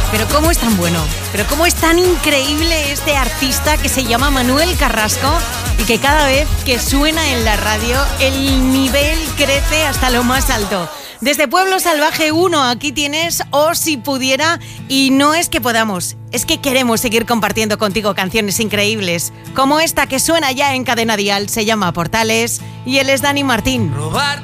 Pero cómo es tan bueno, pero cómo es tan increíble este artista que se llama Manuel Carrasco y que cada vez que suena en la radio el nivel crece hasta lo más alto. Desde Pueblo Salvaje 1, aquí tienes O Si Pudiera, y no es que podamos, es que queremos seguir compartiendo contigo canciones increíbles, como esta que suena ya en Cadena Dial, se llama Portales, y él es Dani Martín.